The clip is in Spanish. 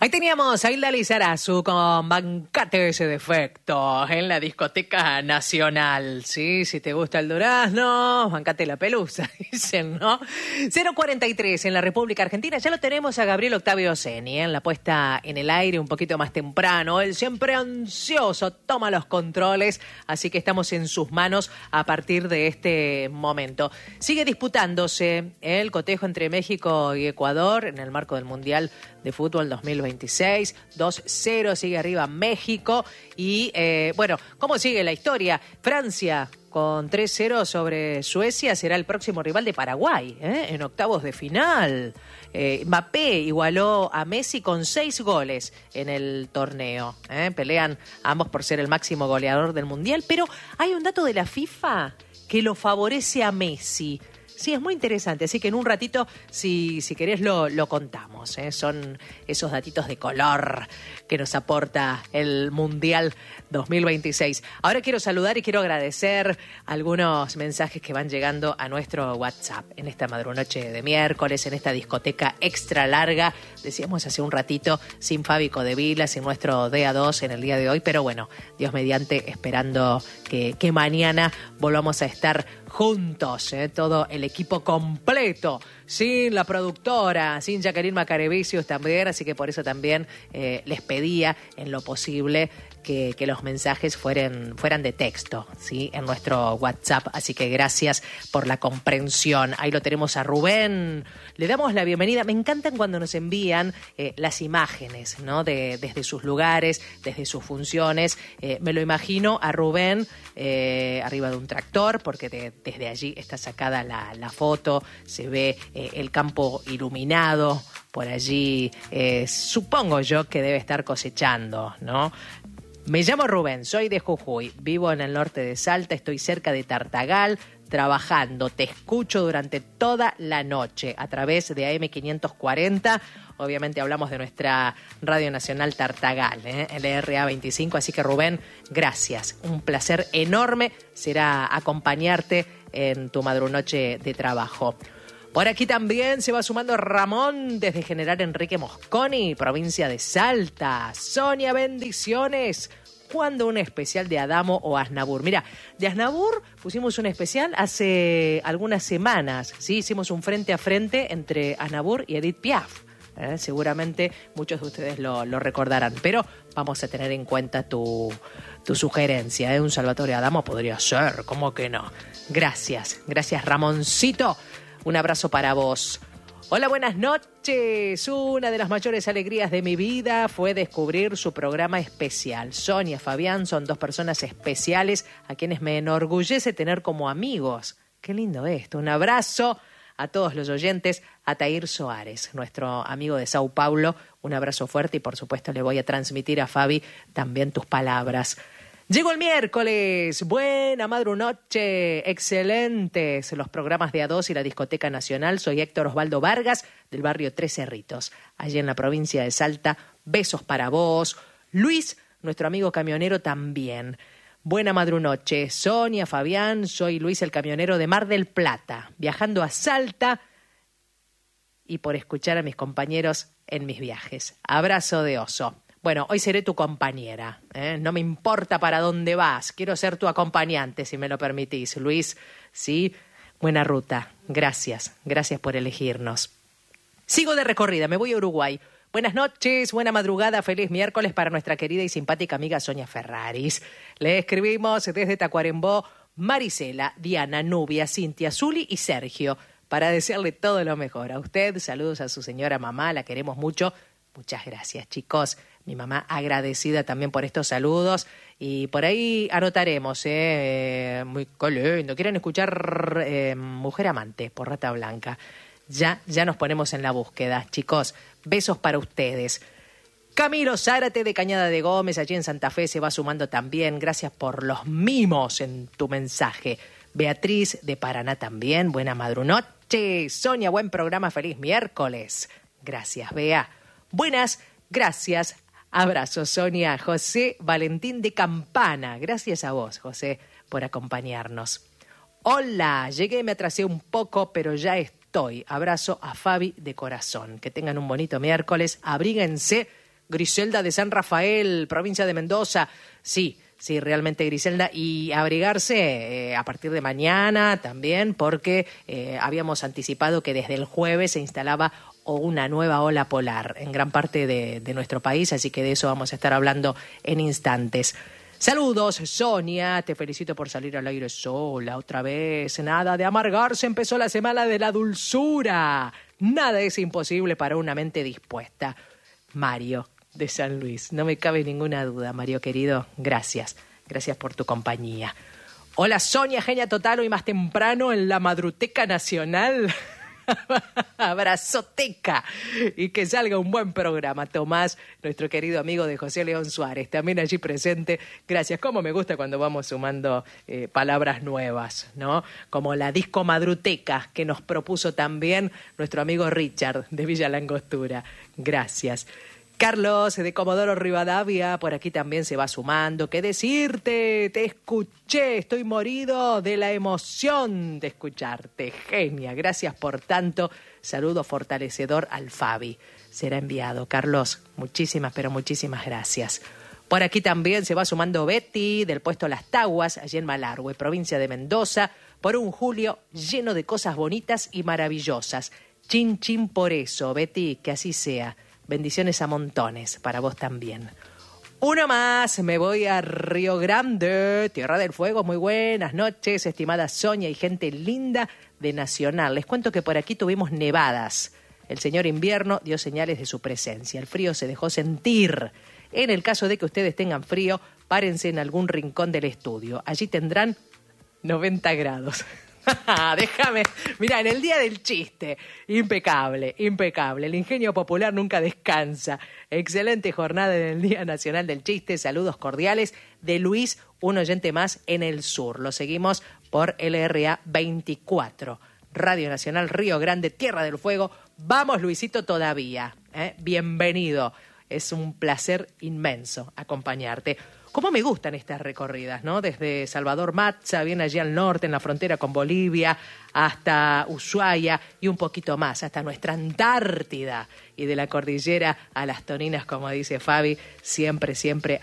Ahí teníamos a Hilda Lizarazu con Bancate ese defecto en la discoteca nacional. Sí, si te gusta el durazno, bancate la pelusa, dicen, ¿no? 0:43 en la República Argentina. Ya lo tenemos a Gabriel Octavio Seni en la puesta en el aire un poquito más temprano. Él siempre ansioso, toma los controles, así que estamos en sus manos a partir de este momento. Sigue disputándose el cotejo entre México y Ecuador en el marco del Mundial de Fútbol 2026, 2-0, sigue arriba México y bueno, ¿cómo sigue la historia? Francia con 3-0 sobre Suecia será el próximo rival de Paraguay, en octavos de final. Mbappé igualó a Messi con 6 goles en el torneo. Pelean ambos por ser el máximo goleador del Mundial, pero hay un dato de la FIFA que lo favorece a Messi. Sí, es muy interesante, así que en un ratito, si querés, lo contamos. Son esos datitos de color que nos aporta el Mundial 2026. Ahora quiero saludar y quiero agradecer algunos mensajes que van llegando a nuestro WhatsApp en esta madrunoche de miércoles, en esta discoteca extra larga. Decíamos hace un ratito, sin Fabi Codevila, sin nuestro DA2 en el día de hoy, pero bueno, Dios mediante, esperando que mañana volvamos a estar juntos, todo el equipo completo, sin la productora, sin Jacqueline Macarevicius también, así que por eso también les pedía en lo posible que los mensajes fueran de texto, ¿sí? En nuestro WhatsApp, así que gracias por la comprensión. Ahí lo tenemos a Rubén, le damos la bienvenida. Me encantan cuando nos envían las imágenes, ¿no? Desde sus lugares, desde sus funciones. Me lo imagino a Rubén arriba de un tractor, porque desde allí está sacada la foto, se ve el campo iluminado, por allí supongo yo que debe estar cosechando, ¿no? Me llamo Rubén, soy de Jujuy, vivo en el norte de Salta, estoy cerca de Tartagal, trabajando, te escucho durante toda la noche a través de AM 540, obviamente hablamos de nuestra Radio Nacional Tartagal, LRA 25, así que Rubén, gracias, un placer enorme será acompañarte en tu madrunoche de trabajo. Por aquí también se va sumando Ramón desde General Enrique Mosconi, provincia de Salta. Sonia, bendiciones. ¿Cuándo un especial de Adamo o Aznavour? Mira, de Aznavour pusimos un especial hace algunas semanas, ¿sí? Hicimos un frente a frente entre Aznavour y Edith Piaf. Seguramente muchos de ustedes lo recordarán, pero vamos a tener en cuenta tu sugerencia. Un Salvatore Adamo podría ser, ¿cómo que no? Gracias Ramoncito. Un abrazo para vos. Hola, buenas noches. Una de las mayores alegrías de mi vida fue descubrir su programa especial. Sonia, Fabián son 2 personas especiales a quienes me enorgullece tener como amigos. Qué lindo esto. Un abrazo a todos los oyentes. A Tair Soares, nuestro amigo de Sao Paulo. Un abrazo fuerte y por supuesto le voy a transmitir a Fabi también tus palabras. Llegó el miércoles, buena madrunoche, excelentes los programas de A2 y la Discoteca Nacional. Soy Héctor Osvaldo Vargas, del barrio Tres Cerritos, allí en la provincia de Salta. Besos para vos. Luis, nuestro amigo camionero también. Buena madrunoche, Sonia, Fabián, soy Luis el camionero de Mar del Plata, viajando a Salta y por escuchar a mis compañeros en mis viajes. Abrazo de oso. Bueno, hoy seré tu compañera, no me importa para dónde vas, quiero ser tu acompañante, si me lo permitís, Luis. Sí, buena ruta, gracias por elegirnos. Sigo de recorrida, me voy a Uruguay. Buenas noches, buena madrugada, feliz miércoles para nuestra querida y simpática amiga Sonia Ferraris. Le escribimos desde Tacuarembó, Marisela, Diana, Nubia, Cintia, Zuli y Sergio, para desearle todo lo mejor. A usted, saludos a su señora mamá, la queremos mucho. Muchas gracias, chicos. Mi mamá agradecida también por estos saludos y por ahí anotaremos, muy lindo. ¿Quieren escuchar Mujer Amante por Rata Blanca? Ya nos ponemos en la búsqueda, chicos. Besos para ustedes. Camilo Zárate de Cañada de Gómez, allí en Santa Fe, se va sumando también. Gracias por los mimos en tu mensaje. Beatriz de Paraná también. Buena madrunoche. Sonia, buen programa. Feliz miércoles. Gracias, Bea. Buenas, gracias. Abrazos, Sonia. José Valentín de Campana. Gracias a vos, José, por acompañarnos. Hola, llegué, me atrasé un poco, pero ya estoy. Abrazo a Fabi de corazón. Que tengan un bonito miércoles. Abríguense Griselda de San Rafael, provincia de Mendoza. Sí, realmente, Griselda, y abrigarse a partir de mañana también, porque habíamos anticipado que desde el jueves se instalaba una nueva ola polar en gran parte de nuestro país, así que de eso vamos a estar hablando en instantes. Saludos, Sonia, te felicito por salir al aire sola otra vez. Nada de amargarse, empezó la semana de la dulzura. Nada es imposible para una mente dispuesta. Mario, de San Luis, no me cabe ninguna duda, Mario querido, gracias por tu compañía. Hola, Sonia, genia total, hoy más temprano en la Madruteca Nacional. Abrazoteca, y que salga un buen programa. Tomás, nuestro querido amigo de José León Suárez, también allí presente. Gracias, como me gusta cuando vamos sumando palabras nuevas, ¿no? Como la disco Madruteca que nos propuso también nuestro amigo Richard de Villa Langostura. Gracias. Carlos de Comodoro Rivadavia, por aquí también se va sumando. ¿Qué decirte? Te escuché, estoy morido de la emoción de escucharte. Genia, gracias por tanto. Saludo fortalecedor al Fabi. Será enviado. Carlos, muchísimas, pero muchísimas gracias. Por aquí también se va sumando Betty del puesto Las Taguas, allí en Malargüe, provincia de Mendoza, por un julio lleno de cosas bonitas y maravillosas. Chin, chin por eso, Betty, que así sea. Bendiciones a montones, para vos también. Uno más, me voy a Río Grande, Tierra del Fuego. Muy buenas noches, estimada Sonia y gente linda de Nacional. Les cuento que por aquí tuvimos nevadas. El señor invierno dio señales de su presencia. El frío se dejó sentir. En el caso de que ustedes tengan frío, párense en algún rincón del estudio. Allí tendrán 90 grados. Déjame, mira, en el día del chiste, impecable. El ingenio popular nunca descansa. Excelente jornada en el Día Nacional del Chiste. Saludos cordiales de Luis, un oyente más en el sur. Lo seguimos por LRA 24, Radio Nacional Río Grande, Tierra del Fuego. Vamos, Luisito, todavía. Bienvenido. Es un placer inmenso acompañarte. Cómo me gustan estas recorridas, ¿no? Desde Salvador Matza, bien allí al norte, en la frontera con Bolivia, hasta Ushuaia y un poquito más, hasta nuestra Antártida. Y de la cordillera a las Toninas, como dice Fabi, siempre